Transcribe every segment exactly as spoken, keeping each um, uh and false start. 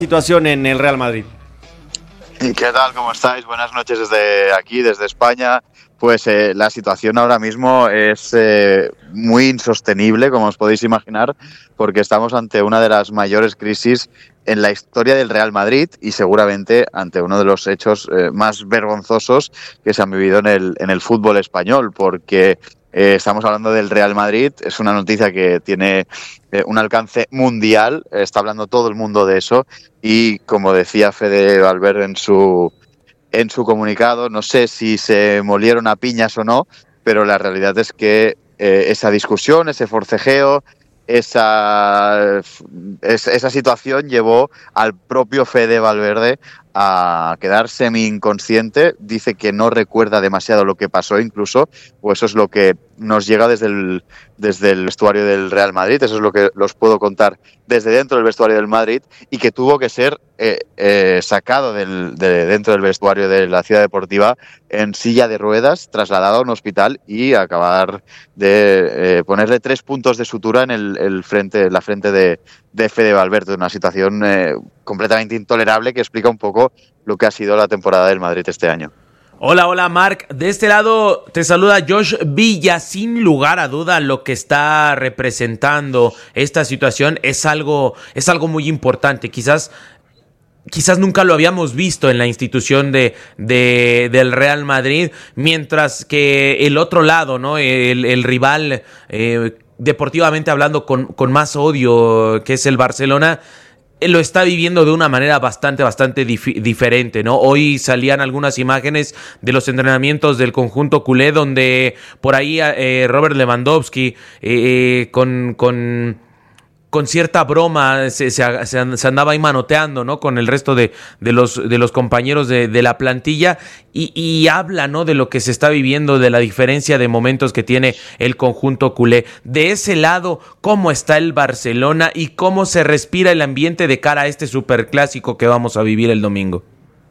situación en el Real Madrid. ¿Qué tal? ¿Cómo estáis? Buenas noches desde aquí, desde España. Pues eh, la situación ahora mismo es eh, muy insostenible, como os podéis imaginar, porque estamos ante una de las mayores crisis en la historia del Real Madrid y seguramente ante uno de los hechos eh, más vergonzosos que se han vivido en el, en el fútbol español, porque eh, estamos hablando del Real Madrid. Es una noticia que tiene eh, un alcance mundial, está hablando todo el mundo de eso y, como decía Fede Valverde en su... En su comunicado, no sé si se molieron a piñas o no, pero la realidad es que eh, esa discusión, ese forcejeo, esa, es, esa situación llevó al propio Fede Valverde a quedar semi-inconsciente. Dice que no recuerda demasiado lo que pasó incluso, pues eso es lo que nos llega desde el, desde el vestuario del Real Madrid, eso es lo que los puedo contar desde dentro del vestuario del Madrid, y que tuvo que ser eh, eh, sacado del, de dentro del vestuario de la Ciudad Deportiva en silla de ruedas, trasladado a un hospital y acabar de eh, ponerle tres puntos de sutura en el, el frente, la frente de, de Fede Valverde, una situación eh, completamente intolerable que explica un poco lo que ha sido la temporada del Madrid este año. Hola, hola Marc, de este lado te saluda Josh Villa. Sin lugar a duda lo que está representando esta situación es algo, es algo muy importante, quizás Quizás nunca lo habíamos visto en la institución de, de del Real Madrid, mientras que el otro lado, ¿no? El, el rival, eh, deportivamente hablando, con, con más odio, que es el Barcelona, lo está viviendo de una manera bastante, bastante dif- diferente, ¿no? Hoy salían algunas imágenes de los entrenamientos del conjunto culé, donde por ahí eh, Robert Lewandowski eh, con... con con cierta broma se, se, se andaba ahí manoteando, ¿no? Con el resto de, de, los, de los compañeros de, de la plantilla y, y habla, ¿no? De lo que se está viviendo, de la diferencia de momentos que tiene el conjunto culé. De ese lado, ¿cómo está el Barcelona y cómo se respira el ambiente de cara a este superclásico que vamos a vivir el domingo?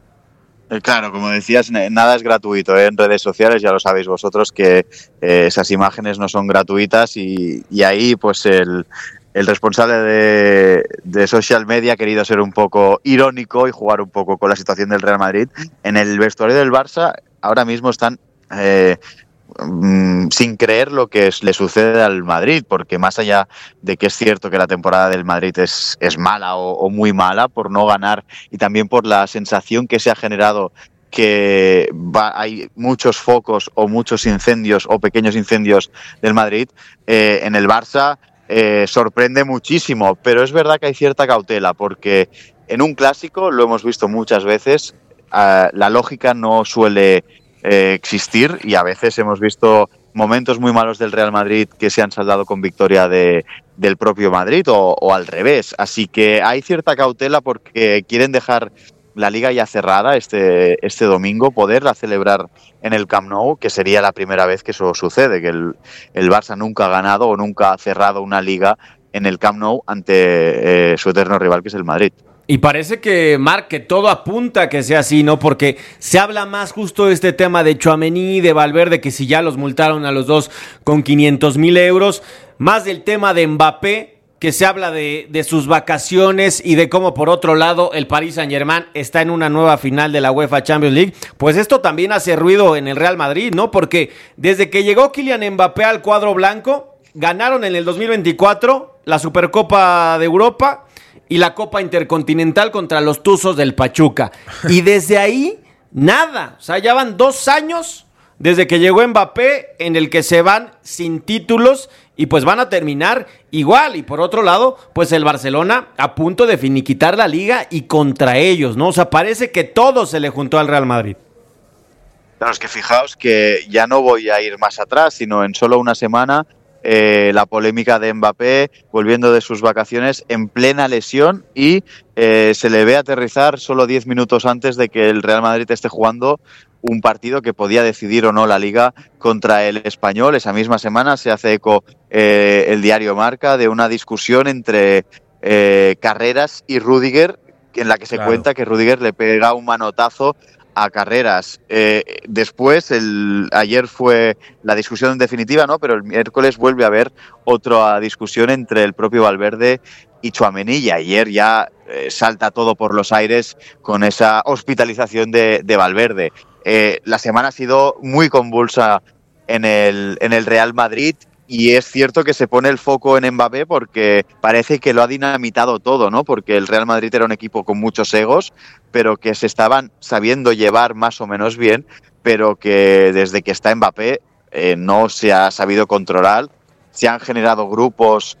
Claro, como decías, nada es gratuito, ¿eh? En redes sociales ya lo sabéis vosotros que eh, esas imágenes no son gratuitas y, y ahí pues el... El responsable de, de social media ha querido ser un poco irónico y jugar un poco con la situación del Real Madrid. En el vestuario del Barça ahora mismo están eh, mmm, sin creer lo que es, le sucede al Madrid, porque más allá de que es cierto que la temporada del Madrid es, es mala o, o muy mala por no ganar y también por la sensación que se ha generado que va, hay muchos focos o muchos incendios o pequeños incendios del Madrid, eh, en el Barça Eh, sorprende muchísimo, pero es verdad que hay cierta cautela, porque en un clásico, lo hemos visto muchas veces, eh, la lógica no suele eh, existir y a veces hemos visto momentos muy malos del Real Madrid que se han saldado con victoria de, del propio Madrid o, o al revés, así que hay cierta cautela porque quieren dejar la Liga ya cerrada este, este domingo, poderla celebrar en el Camp Nou, que sería la primera vez que eso sucede, que el, el Barça nunca ha ganado o nunca ha cerrado una Liga en el Camp Nou ante eh, su eterno rival, que es el Madrid. Y parece que, Marc, que todo apunta a que sea así, ¿no? Porque se habla más justo de este tema de Tchouaméni, de Valverde, que si ya los multaron a los dos con quinientos mil euros, más del tema de Mbappé, que se habla de, de sus vacaciones y de cómo, por otro lado, el Paris Saint-Germain está en una nueva final de la UEFA Champions League. Pues esto también hace ruido en el Real Madrid, ¿no? Porque desde que llegó Kylian Mbappé al cuadro blanco, ganaron en el dos mil veinticuatro la Supercopa de Europa y la Copa Intercontinental contra los Tuzos del Pachuca. Y desde ahí, nada. O sea, ya van dos años desde que llegó Mbappé en el que se van sin títulos y pues van a terminar igual. Y por otro lado, pues el Barcelona a punto de finiquitar la Liga y contra ellos, ¿no? O sea, parece que todo se le juntó al Real Madrid. Claro, es que fijaos que ya no voy a ir más atrás, sino en solo una semana eh, la polémica de Mbappé volviendo de sus vacaciones en plena lesión y eh, se le ve aterrizar solo diez minutos antes de que el Real Madrid esté jugando un partido que podía decidir o no la Liga contra el Español. Esa misma semana se hace eco eh, el diario Marca de una discusión entre eh, Carreras y Rüdiger, en la que se claro. cuenta que Rüdiger le pega un manotazo a Carreras. Eh, después, el, ayer fue la discusión definitiva, ¿no? Pero el miércoles vuelve a haber otra discusión entre el propio Valverde y Tchouaméni, y ayer ya eh, salta todo por los aires con esa hospitalización de, de Valverde. Eh, la semana ha sido muy convulsa en el, en el Real Madrid, y es cierto que se pone el foco en Mbappé porque parece que lo ha dinamitado todo, ¿no? Porque el Real Madrid era un equipo con muchos egos, pero que se estaban sabiendo llevar más o menos bien, pero que desde que está Mbappé eh, no se ha sabido controlar. Se han generado grupos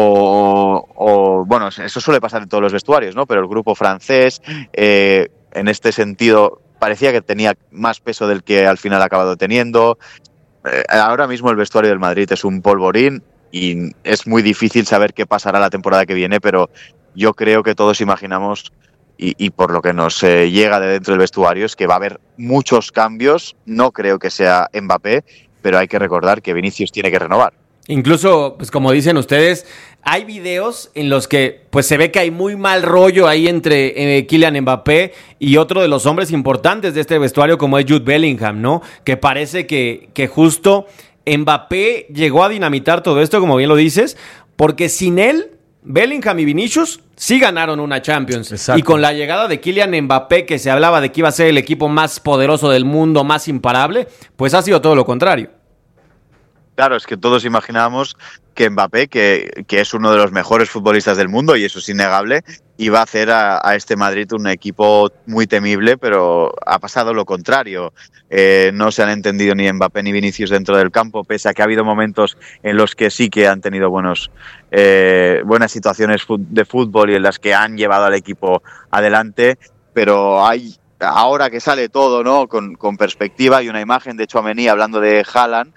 o, o, bueno, eso suele pasar en todos los vestuarios, ¿no? Pero el grupo francés, eh, en este sentido, parecía que tenía más peso del que al final ha acabado teniendo. Eh, ahora mismo el vestuario del Madrid es un polvorín y es muy difícil saber qué pasará la temporada que viene, pero yo creo que todos imaginamos, y, y por lo que nos eh, llega de dentro del vestuario, es que va a haber muchos cambios. No creo que sea Mbappé, pero hay que recordar que Vinicius tiene que renovar. Incluso, pues como dicen ustedes, hay videos en los que pues se ve que hay muy mal rollo ahí entre eh, Kylian Mbappé y otro de los hombres importantes de este vestuario, como es Jude Bellingham, ¿no? Que parece que, que justo Mbappé llegó a dinamitar todo esto, como bien lo dices, porque sin él, Bellingham y Vinicius sí ganaron una Champions. Exacto. Y con la llegada de Kylian Mbappé, que se hablaba de que iba a ser el equipo más poderoso del mundo, más imparable, pues ha sido todo lo contrario. Claro, es que todos imaginábamos que Mbappé, que, que es uno de los mejores futbolistas del mundo, y eso es innegable, iba a hacer a, a este Madrid un equipo muy temible, pero ha pasado lo contrario. Eh, no se han entendido ni Mbappé ni Vinicius dentro del campo, pese a que ha habido momentos en los que sí que han tenido buenos, eh, buenas situaciones de fútbol y en las que han llevado al equipo adelante, pero hay, ahora que sale todo, ¿no? con, con perspectiva, y una imagen de Tchouaméni hablando de Haaland,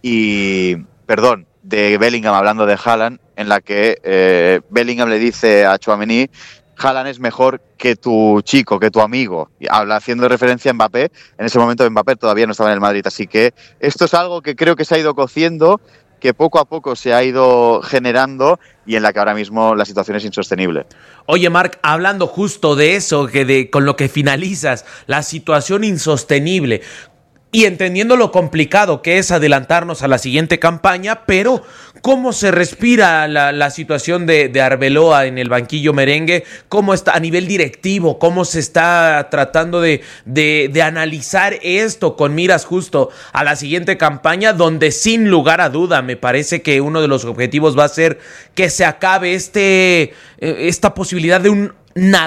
y, perdón, de Bellingham hablando de Haaland, en la que eh, Bellingham le dice a Tchouaméni: Haaland es mejor que tu chico, que tu amigo. Y habla haciendo referencia a Mbappé. En ese momento Mbappé todavía no estaba en el Madrid, así que esto es algo que creo que se ha ido cociendo, que poco a poco se ha ido generando y en la que ahora mismo la situación es insostenible. Oye, Marc, hablando justo de eso, que de, con lo que finalizas, la situación insostenible, y entendiendo lo complicado que es adelantarnos a la siguiente campaña, pero ¿cómo se respira la, la situación de, de Arbeloa en el banquillo merengue? ¿Cómo está a nivel directivo? ¿Cómo se está tratando de, de, de analizar esto con miras justo a la siguiente campaña, donde sin lugar a duda me parece que uno de los objetivos va a ser que se acabe este, esta posibilidad de un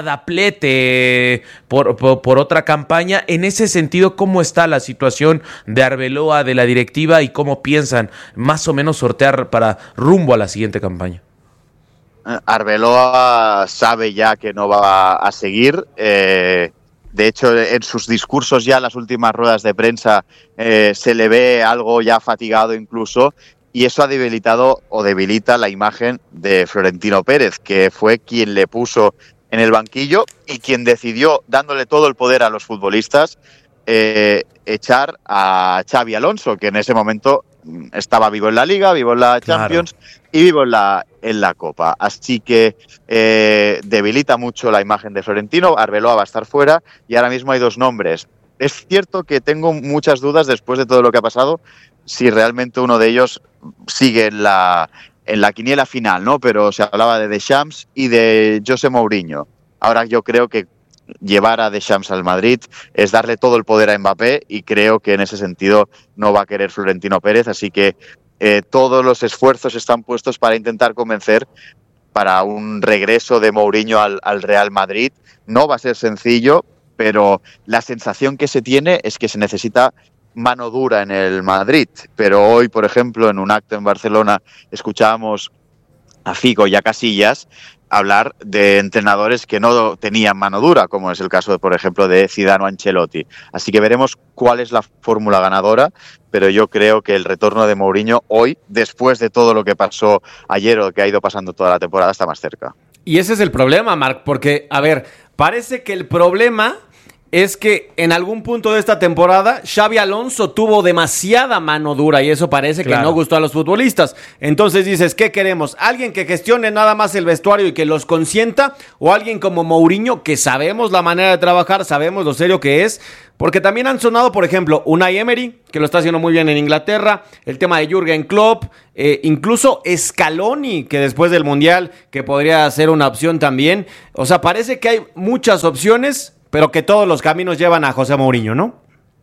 nadaplete por, por, por otra campaña? En ese sentido, ¿cómo está la situación de Arbeloa, de la directiva, y cómo piensan más o menos sortear para rumbo a la siguiente campaña? Arbeloa sabe ya que no va a seguir. Eh, de hecho, en sus discursos ya en las últimas ruedas de prensa eh, se le ve algo ya fatigado incluso, y eso ha debilitado o debilita la imagen de Florentino Pérez, que fue quien le puso en el banquillo y quien decidió, dándole todo el poder a los futbolistas, eh, echar a Xabi Alonso, que en ese momento estaba vivo en la Liga, vivo en la Champions, claro, y vivo en la, en la Copa. Así que eh, debilita mucho la imagen de Florentino. Arbeloa va a estar fuera y ahora mismo hay dos nombres. Es cierto que tengo muchas dudas después de todo lo que ha pasado, si realmente uno de ellos sigue en la... en la quiniela final, ¿no? Pero se hablaba de Deschamps y de José Mourinho. Ahora yo creo que llevar a Deschamps al Madrid es darle todo el poder a Mbappé, y creo que en ese sentido no va a querer Florentino Pérez, así que eh, todos los esfuerzos están puestos para intentar convencer para un regreso de Mourinho al, al Real Madrid. No va a ser sencillo, pero la sensación que se tiene es que se necesita mano dura en el Madrid. Pero hoy, por ejemplo, en un acto en Barcelona, escuchábamos a Figo y a Casillas hablar de entrenadores que no tenían mano dura, como es el caso, de, por ejemplo, de Zidane o Ancelotti. Así que veremos cuál es la fórmula ganadora, pero yo creo que el retorno de Mourinho hoy, después de todo lo que pasó ayer o que ha ido pasando toda la temporada, está más cerca. Y ese es el problema, Marc, porque, a ver, parece que el problema es que en algún punto de esta temporada Xabi Alonso tuvo demasiada mano dura y eso parece claro. que no gustó a los futbolistas. Entonces dices, ¿qué queremos? ¿Alguien que gestione nada más el vestuario y que los consienta? ¿O alguien como Mourinho, que sabemos la manera de trabajar, sabemos lo serio que es? Porque también han sonado, por ejemplo, Unai Emery, que lo está haciendo muy bien en Inglaterra, el tema de Jürgen Klopp, eh, incluso Scaloni, que después del Mundial, que podría ser una opción también. O sea, parece que hay muchas opciones, pero que todos los caminos llevan a José Mourinho, ¿no?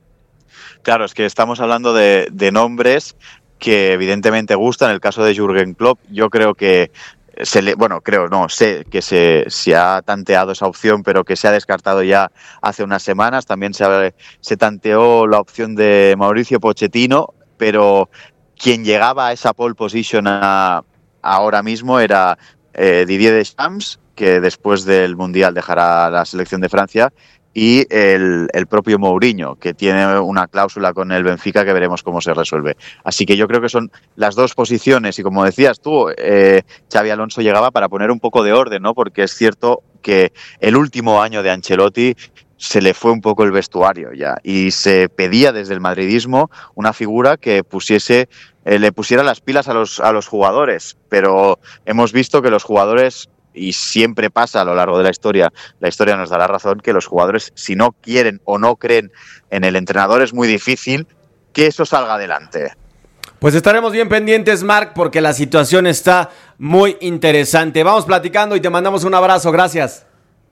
Claro, es que estamos hablando de, de nombres que evidentemente gustan. En el caso de Jürgen Klopp, yo creo que se le, bueno, creo, no, sé que se, se ha tanteado esa opción, pero que se ha descartado ya hace unas semanas. También se, se tanteó la opción de Mauricio Pochettino, pero quien llegaba a esa pole position a, ahora mismo era eh, Didier Deschamps, que después del Mundial dejará la selección de Francia, y el, el propio Mourinho, que tiene una cláusula con el Benfica que veremos cómo se resuelve. Así que yo creo que son las dos posiciones, y como decías tú, eh, Xabi Alonso llegaba para poner un poco de orden, ¿no? Porque es cierto que el último año de Ancelotti se le fue un poco el vestuario ya, y se pedía desde el madridismo una figura que pusiese eh, le pusiera las pilas a los, a los jugadores, pero hemos visto que los jugadores, y siempre pasa a lo largo de la historia, la historia nos da la razón, que los jugadores, si no quieren o no creen en el entrenador, es muy difícil que eso salga adelante. Pues estaremos bien pendientes, Marc, porque la situación está muy interesante. Vamos platicando y te mandamos un abrazo. Gracias.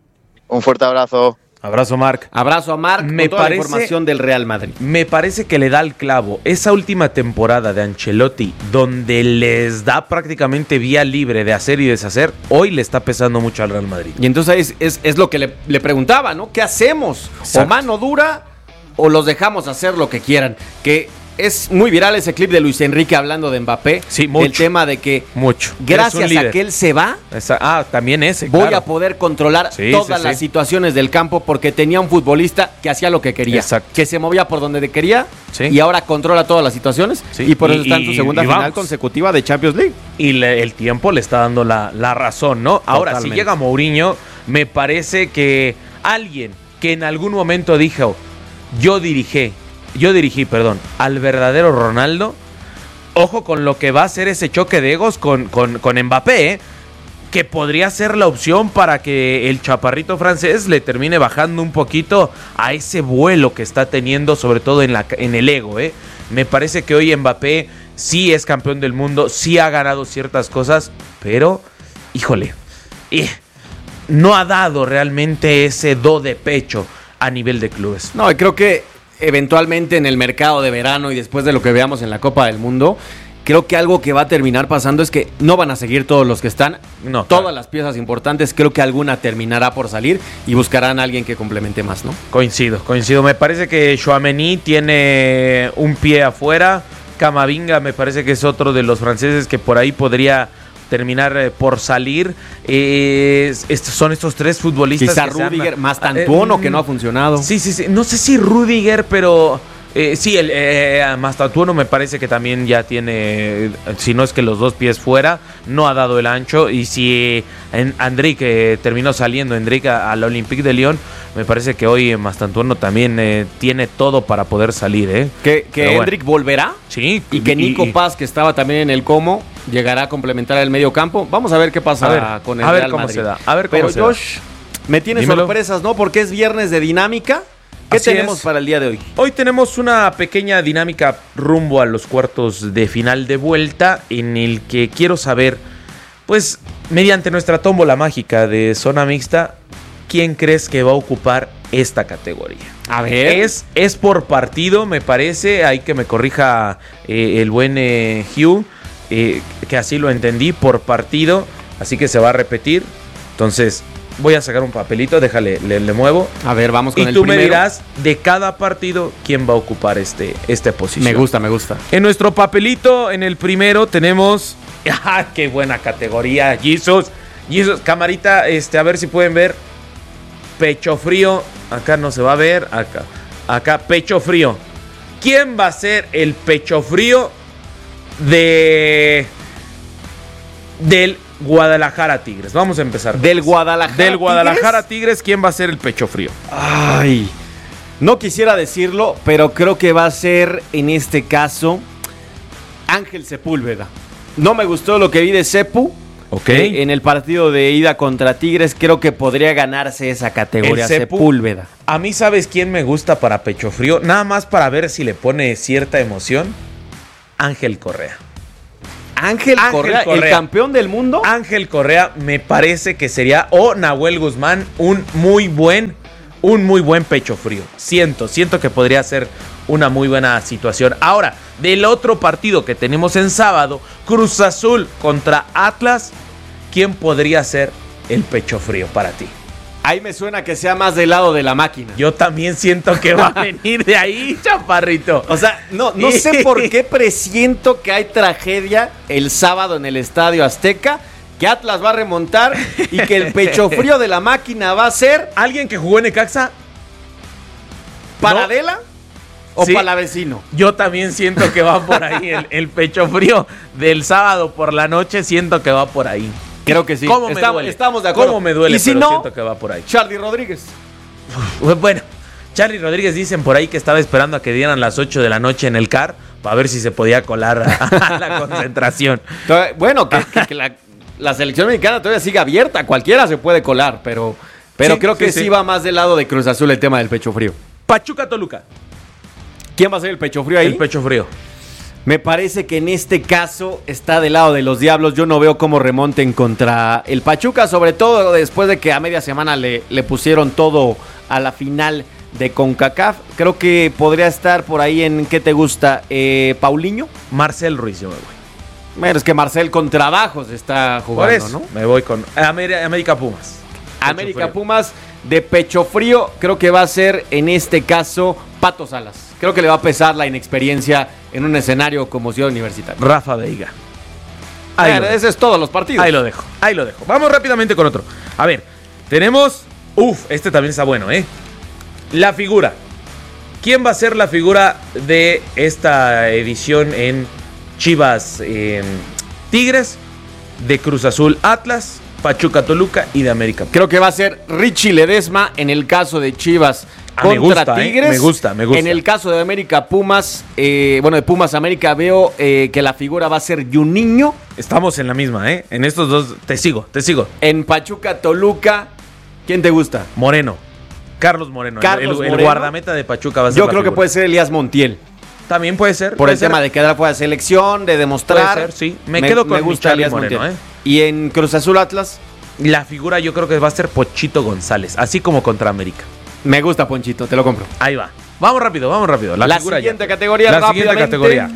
Un fuerte abrazo. Abrazo, Marc. Abrazo a Marc me con toda parece, la información del Real Madrid. Me parece que le da el clavo. Esa última temporada de Ancelotti, donde les da prácticamente vía libre de hacer y deshacer, hoy le está pesando mucho al Real Madrid. Y entonces es, es, es lo que le, le preguntaba, ¿no? ¿Qué hacemos? Exacto. ¿O mano dura o los dejamos hacer lo que quieran? Que es muy viral ese clip de Luis Enrique hablando de Mbappé. Sí, mucho. El tema de que mucho. Gracias a que él se va, Esa, ah, también ese, voy claro. a poder controlar sí, todas sí, las sí. situaciones del campo, porque tenía un futbolista que hacía lo que quería. Exacto. Que se movía por donde quería, sí. y ahora controla todas las situaciones. Sí. Y por y, eso está en su segunda final vamos. consecutiva de Champions League. Y le, el tiempo le está dando la, la razón, ¿no? Ahora, Totalmente. si llega Mourinho, me parece que alguien que en algún momento dijo, yo dirigí, yo dirigí, perdón, al verdadero Ronaldo, ojo con lo que va a hacer ese choque de egos con, con, con Mbappé, ¿eh? Que podría ser la opción para que el chaparrito francés le termine bajando un poquito a ese vuelo que está teniendo, sobre todo en, la, en el ego, ¿eh? Me parece que hoy Mbappé sí es campeón del mundo, sí ha ganado ciertas cosas, pero, híjole, eh, no ha dado realmente ese do de pecho a nivel de clubes. No, y creo que eventualmente en el mercado de verano y después de lo que veamos en la Copa del Mundo, creo que algo que va a terminar pasando es que no van a seguir todos los que están. No, todas claro. las piezas importantes, creo que alguna terminará por salir y buscarán a alguien que complemente más, ¿no? Coincido, coincido. Me parece que Tchouaméni tiene un pie afuera. Camavinga me parece que es otro de los franceses que por ahí podría terminar eh, por salir. Eh, estos son estos tres futbolistas. Quizá que Rudiger, han, más Tantuono, eh, que no ha funcionado. Sí, sí, sí. No sé si Rudiger, pero eh, sí, el eh, Mastantuono me parece que también ya tiene, si no es que los dos pies fuera, no ha dado el ancho. Y si en Endrick terminó saliendo Endrick al Olympique de Lyon, me parece que hoy Mastantuono también eh, tiene todo para poder salir. ¿eh? Que, que Endrick bueno. volverá. Sí. Y que Nico y, Paz, que estaba también en el Como, llegará a complementar el medio campo. Vamos a ver qué pasa a ver, con el a ver Real cómo Madrid. Se da. A ver cómo Pero se Josh, da. me tiene Dímelo. sorpresas, ¿no? Porque es viernes de dinámica. ¿Qué Así tenemos es. para el día de hoy? Hoy tenemos una pequeña dinámica rumbo a los cuartos de final de vuelta, en el que quiero saber, pues, mediante nuestra tómbola mágica de zona mixta, ¿quién crees que va a ocupar esta categoría? A ver. Es, es por partido, me parece. Hay que me corrija eh, el buen eh, Hugh, eh, que así lo entendí, por partido. Así que se va a repetir. Entonces, voy a sacar un papelito, déjale, le, le muevo. A ver, vamos con y el tú primero. me dirás de cada partido quién va a ocupar este, esta posición. Me gusta, me gusta. En nuestro papelito, en el primero, tenemos... ¡Ah, qué buena categoría! Jesus, Jesus, camarita, este, a ver si pueden ver. Pecho frío. Acá no se va a ver. Acá, acá, pecho frío. ¿Quién va a ser el pecho frío de... del Guadalajara Tigres? Vamos a empezar. ¿Del Guadalajara Del Guadalajara Tigres? Tigres, ¿quién va a ser el pecho frío? Ay, No quisiera decirlo, pero creo que va a ser en este caso Ángel Sepúlveda. No me gustó lo que vi de Sepu. Ok. Eh, en el partido de ida contra Tigres, creo que podría ganarse esa categoría. El Sepu, Sepúlveda. A mí, ¿sabes quién me gusta para pecho frío? Nada más para ver si le pone cierta emoción. Ángel Correa. Ángel, Ángel Correa, Correa, el campeón del mundo. Ángel Correa me parece que sería, o Nahuel Guzmán, un muy buen, un muy buen pecho frío. Siento, siento que podría ser una muy buena situación. Ahora, del otro partido que tenemos en sábado, Cruz Azul contra Atlas, ¿quién podría ser el pecho frío para ti? Ahí me suena que sea más del lado de la máquina. Yo también siento que va a venir de ahí, chaparrito. O sea, no, no sé por qué presiento que hay tragedia el sábado en el Estadio Azteca, que Atlas va a remontar y que el pecho frío de la máquina va a ser... ¿Alguien que jugó en Necaxa? ¿Paradela? No. ¿O sí, Palavecino? Yo también siento que va por ahí. El, el pecho frío del sábado por la noche, siento que va por ahí. Creo que sí. ¿Cómo me estamos, duele? Estamos de acuerdo. ¿Cómo me duele? Y si pero no, siento que va por ahí. Charly Rodríguez. Bueno, Charly Rodríguez dicen por ahí que estaba esperando a que dieran las ocho de la noche en el C A R para ver si se podía colar a, a la concentración. Bueno, que, que, que la, la selección mexicana todavía sigue abierta. Cualquiera se puede colar, pero, pero sí, creo que sí, sí, sí va más del lado de Cruz Azul el tema del pecho frío. Pachuca Toluca. ¿Quién va a ser el pecho frío ahí? El pecho frío. Me parece que en este caso está del lado de los Diablos. Yo no veo cómo remonten contra el Pachuca, sobre todo después de que a media semana le, le pusieron todo a la final de CONCACAF. Creo que podría estar por ahí en, ¿qué te gusta? Eh, ¿Paulinho? Marcel Ruiz, yo me voy. Bueno, es que Marcel con trabajos está jugando, por eso, ¿no? Me voy con América, América Pumas. América Pumas de pecho frío, creo que va a ser en este caso Pato Salas. Creo que le va a pesar la inexperiencia en un escenario como Ciudad Universitaria. Rafa Veiga. Bueno, ese es todos los partidos. Ahí lo dejo, ahí lo dejo. Vamos rápidamente con otro. A ver, tenemos... Uf, este también está bueno, ¿eh? La figura. ¿Quién va a ser la figura de esta edición en Chivas eh, Tigres, de Cruz Azul Atlas, Pachuca Toluca y de América? Creo que va a ser Richie Ledesma en el caso de Chivas ah, contra me gusta, Tigres. Eh. Me gusta, me gusta. En el caso de América Pumas, eh, bueno, de Pumas América veo eh, que la figura va a ser Juninho. Estamos en la misma, ¿eh? En estos dos, te sigo, te sigo. En Pachuca Toluca, ¿quién te gusta? Moreno. Carlos Moreno. Carlos el, el, Moreno. el guardameta de Pachuca va a ser Yo la creo figura. que puede ser Elías Montiel. También puede ser. Por puede el ser. tema de quedar fuera de selección, de demostrar. Puede ser, sí. Me, me quedo con me gusta Charly Elías Moreno, Montiel. ¿eh? Y en Cruz Azul Atlas, la figura yo creo que va a ser Pochito González, así como contra América. me gusta Ponchito, te lo compro. Ahí va. Vamos rápido, vamos rápido. La, La figura siguiente ya. categoría, La siguiente rápidamente. categoría.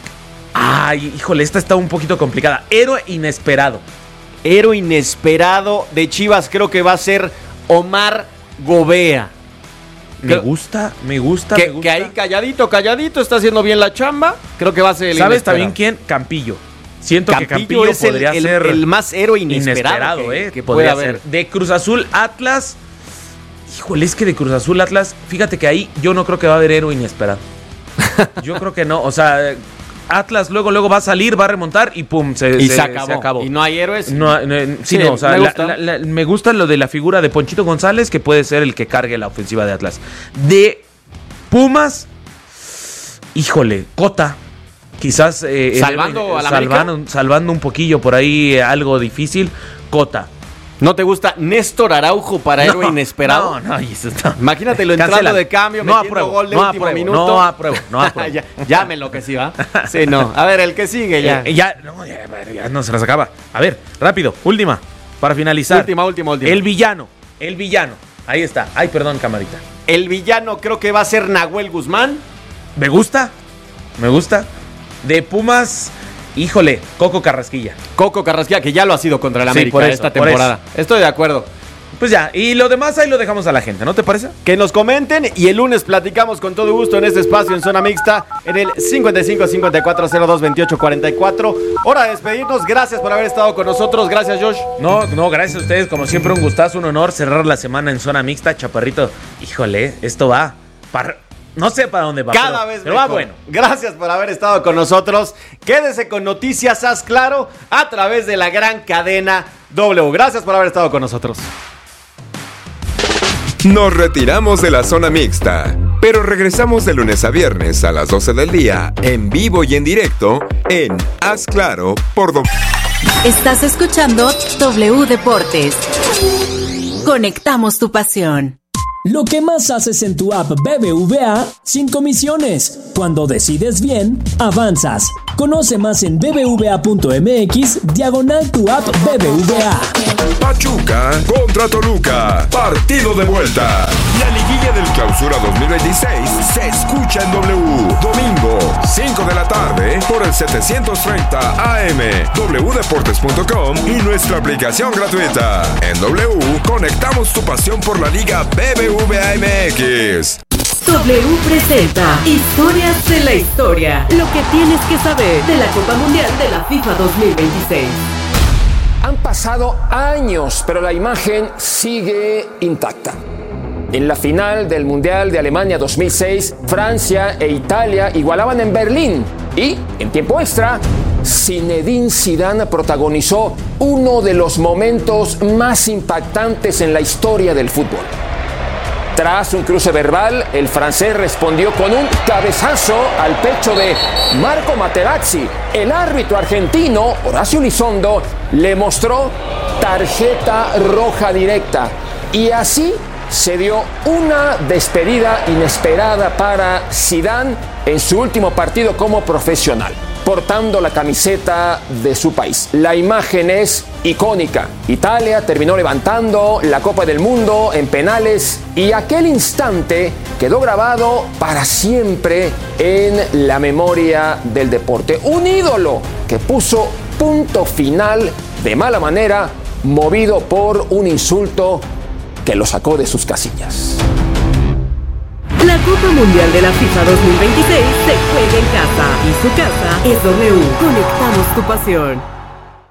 Ay, híjole, esta está un poquito complicada. Héroe inesperado. Héroe inesperado de Chivas, creo que va a ser Omar Gobea. Me Creo- gusta, me gusta, Que, me gusta. que ahí calladito, calladito, está haciendo bien la chamba. Creo que va a ser el ¿Sabes inesperado. también quién? Campillo. Siento Campillo que Campillo es el, podría el- ser el más héroe inesperado, inesperado, que, eh, que podría puede haber. ser. De Cruz Azul Atlas. Híjole, es que de Cruz Azul Atlas, fíjate que ahí yo no creo que va a haber héroe inesperado. Yo creo que no, o sea, Atlas luego luego va a salir, va a remontar y pum, se, Y se- se acabó. se acabó. Y no hay héroes. No, no, sí, Sí, no, o sea, me la- gusta. la- la- me gusta lo de la figura de Ponchito González, que puede ser el que cargue la ofensiva de Atlas. De Pumas, híjole, Cota. Quizás eh, el Salvando héroe- a la salvando, salvando un poquillo por ahí eh, algo difícil. Cota. ¿No te gusta Néstor Araujo para héroe inesperado? No, no, y eso está. Imagínatelo entrando Cancela. de cambio, No metiendo apruebo, gol de no último apruebo, minuto. no apruebo, no apruebo. ya, ya me enloquecí, ¿va? Sí, no. A ver, el que sigue ya. Eh, ya, no, ya, ya no se las acaba. A ver, rápido, última, para finalizar. Última, última, última. El villano, el villano. Ahí está. Ay, perdón, camarita. El villano creo que va a ser Nahuel Guzmán. Me gusta, me gusta. De Pumas, híjole, Coco Carrasquilla. Coco Carrasquilla, que ya lo ha sido contra el Sí, América por eso, esta por temporada. Estoy de acuerdo. Pues ya, y lo demás ahí lo dejamos a la gente, ¿no te parece? Que nos comenten y el lunes platicamos con todo gusto en este espacio en Zona Mixta en el cincuenta y cinco cincuenta y cuatro cero dos veintiocho cuarenta y cuatro. Hora de despedirnos. Gracias por haber estado con nosotros. Gracias, Josh. No, no, gracias a ustedes. Como siempre, un gustazo, un honor cerrar la semana en Zona Mixta. Chaparrito, híjole, esto va para... No sé para dónde va, Cada pero, vez pero mejor. va bueno. Gracias por haber estado con nosotros. Quédese con Noticias Haz Claro a través de la gran cadena W. Gracias por haber estado con nosotros. Nos retiramos de la Zona Mixta. Pero regresamos de lunes a viernes a las doce del día, en vivo y en directo, en Haz Claro por Do... Estás escuchando W Deportes. Conectamos tu pasión. Lo que más haces en tu app B B V A sin comisiones. Cuando decides bien, avanzas. Conoce más en bbva.mx diagonal tu app B B V A. Pachuca contra Toluca. Partido de vuelta. La liguilla del Clausura dos mil veintiséis se escucha en W. Domingo, cinco de la tarde, por el setecientos treinta A M, w deportes punto com y nuestra aplicación gratuita. En W, conectamos tu pasión por la Liga B B V A M X. W presenta Historias de la Historia. Lo que tienes que saber de la Copa Mundial de la FIFA dos mil veintiséis. Han pasado años, pero la imagen sigue intacta. En la final del Mundial de Alemania dos mil seis, Francia e Italia igualaban en Berlín. Y, en tiempo extra, Zinedine Zidane protagonizó uno de los momentos más impactantes en la historia del fútbol. Tras un cruce verbal, el francés respondió con un cabezazo al pecho de Marco Materazzi. El árbitro argentino, Horacio Elizondo, le mostró tarjeta roja directa. Y así se dio una despedida inesperada para Zidane en su último partido como profesional, portando la camiseta de su país. La imagen es icónica. Italia terminó levantando la Copa del Mundo en penales y aquel instante quedó grabado para siempre en la memoria del deporte. Un ídolo que puso punto final de mala manera, movido por un insulto que lo sacó de sus casillas. La Copa Mundial de la FIFA dos mil veintiséis se juega en casa y su casa es W. Conectamos tu pasión.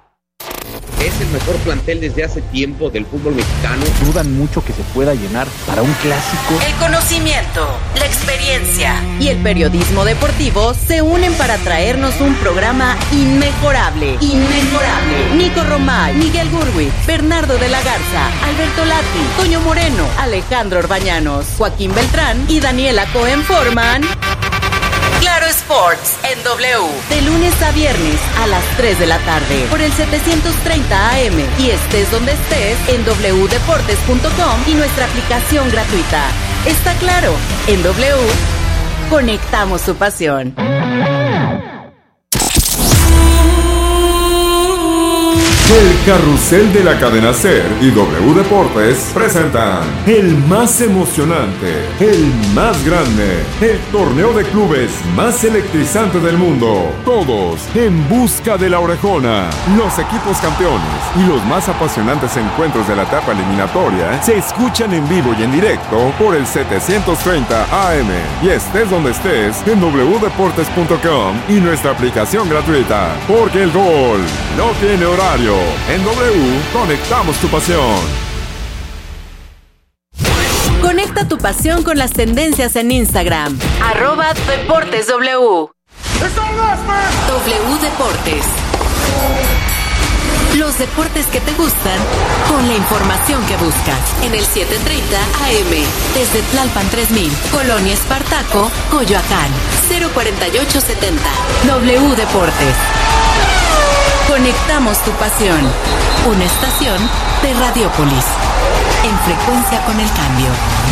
Es el mejor plantel desde hace tiempo del fútbol mexicano. Dudan mucho que se pueda llenar para un clásico. El conocimiento, la experiencia y el periodismo deportivo se unen para traernos un programa inmejorable. Inmejorable. Nico Romay, Miguel Gurwitz, Bernardo de la Garza, Alberto Lati, Toño Moreno, Alejandro Orbañanos, Joaquín Beltrán y Daniela Cohen forman Claro Sports en W, de lunes a viernes a las tres de la tarde por el setecientos treinta A M y estés donde estés en w deportes punto com y nuestra aplicación gratuita. Está claro, en W conectamos tu pasión. El Carrusel de la Cadena Ser y W Deportes presentan el más emocionante, el más grande, el torneo de clubes más electrizante del mundo. Todos en busca de la orejona. Los equipos campeones y los más apasionantes encuentros de la etapa eliminatoria se escuchan en vivo y en directo por el setecientos treinta A M y estés donde estés en w deportes punto com y nuestra aplicación gratuita. Porque el gol no tiene horario. En W, conectamos tu pasión. Conecta tu pasión con las tendencias en Instagram. Arroba Deportes W. W Deportes. Los deportes que te gustan con la información que buscas. En el setecientos treinta A M. Desde Tlalpan tres mil. Colonia Espartaco, Coyoacán. cero cuarenta y ocho setenta. W Deportes. Conectamos tu pasión. Una estación de Radiópolis. En frecuencia con el cambio.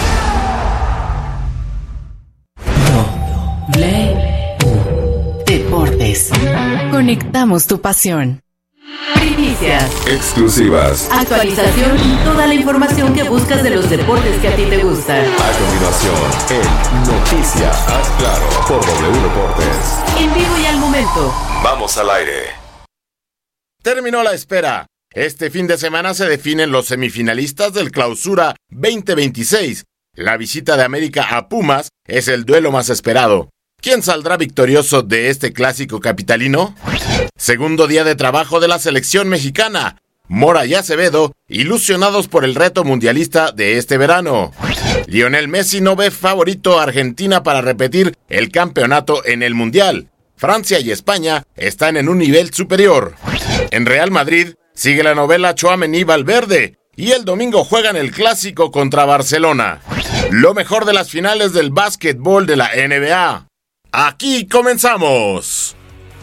W Deportes. Conectamos tu pasión. Primicias. Exclusivas. Actualización y toda la información que buscas de los deportes que a ti te gustan. A continuación, en Noticias Haz Claro por W Deportes. En vivo y al momento. Vamos al aire. Terminó la espera. Este fin de semana se definen los semifinalistas del Clausura veinte veintiséis. La visita de América a Pumas es el duelo más esperado. ¿Quién saldrá victorioso de este clásico capitalino? Segundo día de trabajo de la selección mexicana. Mora y Acevedo, ilusionados por el reto mundialista de este verano. Lionel Messi no ve favorito a Argentina para repetir el campeonato en el Mundial. Francia y España están en un nivel superior. En Real Madrid sigue la novela Tchouaméni Valverde y el domingo juegan el clásico contra Barcelona. lo mejor de las finales del básquetbol de la N B A. Aquí comenzamos.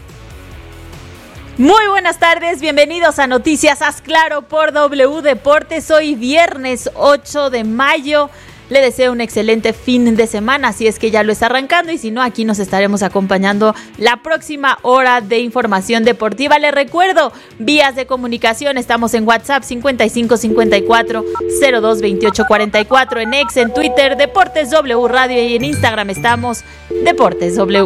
Muy buenas tardes, bienvenidos a Noticias Haz Claro por W Deportes. Hoy viernes ocho de mayo. Le deseo un excelente fin de semana, si es que ya lo está arrancando, y si no, aquí nos estaremos acompañando la próxima hora de información deportiva. Les recuerdo, vías de comunicación, estamos en WhatsApp cincuenta y cinco cincuenta y cuatro cero dos veintiocho cuarenta y cuatro, en X, en Twitter, Deportes W Radio, y en Instagram estamos Deportes W.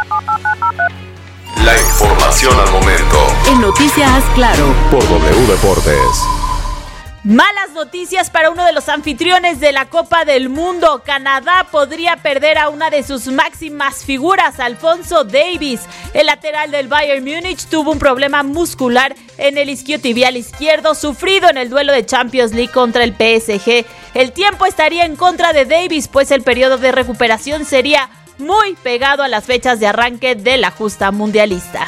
La información al momento. En Noticias Haz Claro Por W Deportes. Malas noticias para uno de los anfitriones de la Copa del Mundo. Canadá podría perder a una de sus máximas figuras, Alphonso Davies. El lateral del Bayern Múnich tuvo un problema muscular en el isquiotibial izquierdo sufrido en el duelo de Champions League contra el P S G. El tiempo estaría en contra de Davies, pues el periodo de recuperación sería muy pegado a las fechas de arranque de la justa mundialista.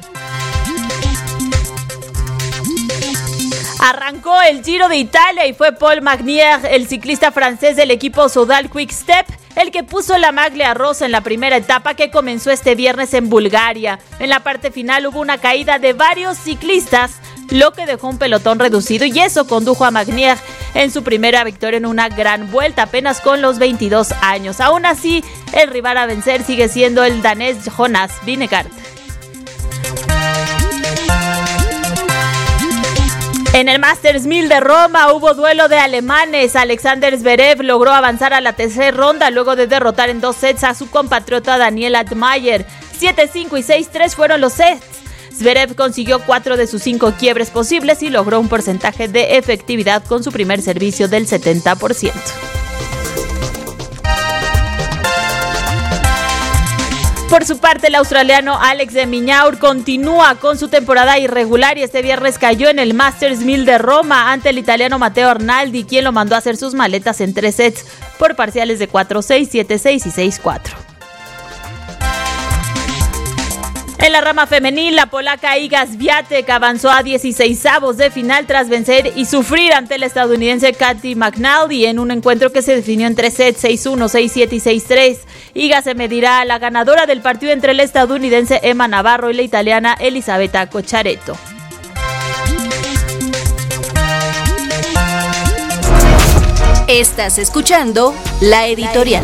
Arrancó el Giro de Italia y fue Paul Magnier, el ciclista francés del equipo Soudal Quick Step, el que puso la maglia rosa en la primera etapa que comenzó este viernes en Bulgaria. En la parte final hubo una caída de varios ciclistas, lo que dejó un pelotón reducido, y eso condujo a Magnier en su primera victoria en una gran vuelta, apenas con los veintidós años. Aún así, el rival a vencer sigue siendo el danés Jonas Vingegaard. En el Masters mil de Roma hubo duelo de alemanes. Alexander Zverev logró avanzar a la tercera ronda luego de derrotar en dos sets a su compatriota Daniel Altmaier. siete cinco y seis tres fueron los sets. Zverev consiguió cuatro de sus cinco quiebres posibles y logró un porcentaje de efectividad con su primer servicio del setenta por ciento. Por su parte, el australiano Alex de Minaur continúa con su temporada irregular y este viernes cayó en el Masters mil de Roma ante el italiano Matteo Arnaldi, quien lo mandó a hacer sus maletas en tres sets por parciales de cuatro seis, siete seis y seis cuatro. En la rama femenil, la polaca Iga Swiatek avanzó a dieciseisavos de final tras vencer y sufrir ante la estadounidense Caty McNally en un encuentro que se definió en tres sets, seis uno, seis siete y seis tres. Iga se medirá a la ganadora del partido entre la estadounidense Emma Navarro y la italiana Elisabetta Cocciaretto. Estás escuchando La Editorial.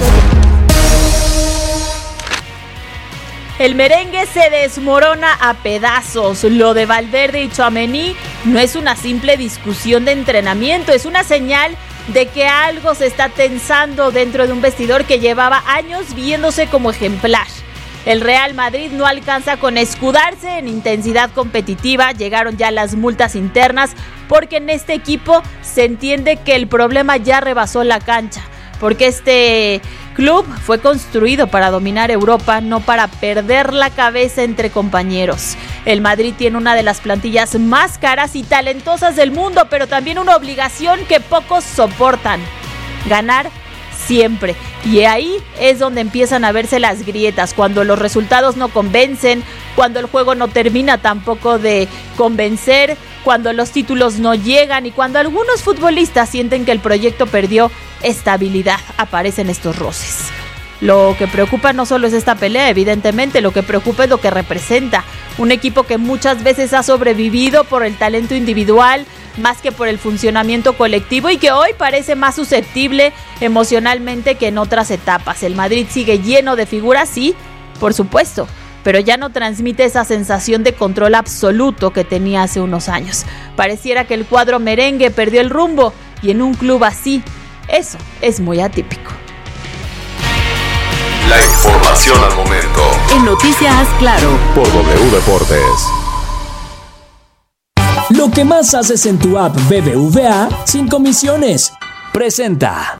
El merengue se desmorona a pedazos. Lo de Valverde y Tchouaméni no es una simple discusión de entrenamiento, es una señal de que algo se está tensando dentro de un vestidor que llevaba años viéndose como ejemplar. El Real Madrid no alcanza con escudarse en intensidad competitiva, llegaron ya las multas internas, porque en este equipo se entiende que el problema ya rebasó la cancha, porque este club fue construido para dominar Europa, no para perder la cabeza entre compañeros. El Madrid tiene una de las plantillas más caras y talentosas del mundo, pero también una obligación que pocos soportan: ganar siempre. Y ahí es donde empiezan a verse las grietas, cuando los resultados no convencen, cuando el juego no termina tampoco de convencer, cuando los títulos no llegan y cuando algunos futbolistas sienten que el proyecto perdió estabilidad. Aparecen estos roces. Lo que preocupa no solo es esta pelea, evidentemente, lo que preocupa es lo que representa. Un equipo que muchas veces ha sobrevivido por el talento individual más que por el funcionamiento colectivo y que hoy parece más susceptible emocionalmente que en otras etapas. El Madrid sigue lleno de figuras, sí, por supuesto, pero ya no transmite esa sensación de control absoluto que tenía hace unos años. Pareciera que el cuadro merengue perdió el rumbo y en un club así, eso es muy atípico. La información al momento. En Noticias Haz Claro Por W Deportes. Lo que más haces en tu app B B V A sin comisiones. Presenta.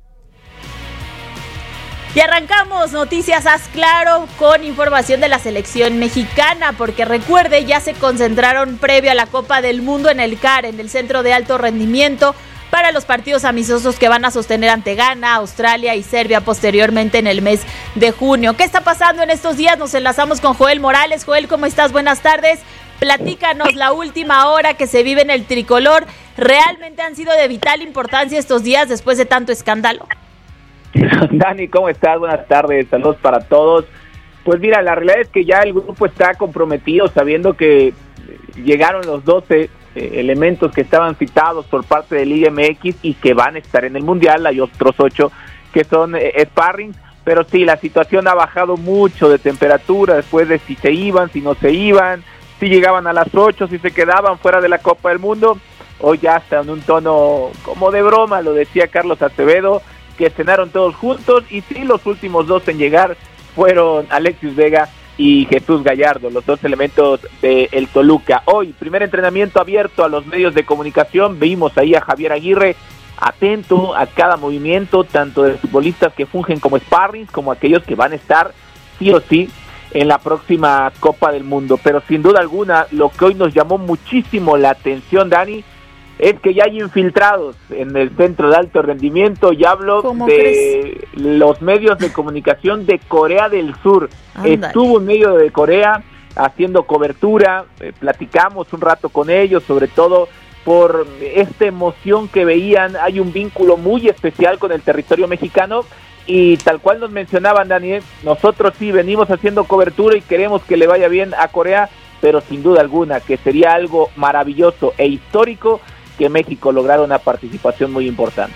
Y arrancamos Noticias Haz Claro con información de la selección mexicana, porque recuerde, ya se concentraron previo a la Copa del Mundo en el C A R, en el Centro de Alto Rendimiento, para los partidos amistosos que van a sostener ante Ghana, Australia y Serbia posteriormente en el mes de junio. ¿Qué está pasando en estos días? Nos enlazamos con Joel Morales. Joel, ¿cómo estás? Buenas tardes. Platícanos la última hora que se vive en el tricolor. ¿Realmente han sido de vital importancia estos días después de tanto escándalo? Dani, ¿cómo estás? Buenas tardes, saludos para todos. Pues mira, la realidad es que ya el grupo está comprometido, sabiendo que llegaron los doce eh, elementos que estaban citados por parte de Liga M X y que van a estar en el Mundial. Hay otros ocho que son eh, sparring, pero sí, la situación ha bajado mucho de temperatura después de si se iban, si no se iban, si llegaban a las ocho, si se quedaban fuera de la Copa del Mundo. Hoy ya está en un tono como de broma, lo decía Carlos Acevedo, que cenaron todos juntos, y sí, los últimos dos en llegar fueron Alexis Vega y Jesús Gallardo, los dos elementos de el Toluca. Hoy, primer entrenamiento abierto a los medios de comunicación, vimos ahí a Javier Aguirre atento a cada movimiento, tanto de futbolistas que fungen como sparrings, como aquellos que van a estar sí o sí en la próxima Copa del Mundo. Pero sin duda alguna, lo que hoy nos llamó muchísimo la atención, Dani, es que ya hay infiltrados en el centro de alto rendimiento, y hablo de crees? los medios de comunicación de Corea del Sur. Andale. Estuvo un medio de Corea haciendo cobertura, eh, platicamos un rato con ellos, sobre todo por esta emoción que veían. Hay un vínculo muy especial con el territorio mexicano, y tal cual nos mencionaban, Daniel, nosotros sí venimos haciendo cobertura y queremos que le vaya bien a Corea, pero sin duda alguna que sería algo maravilloso e histórico que México lograra una participación muy importante.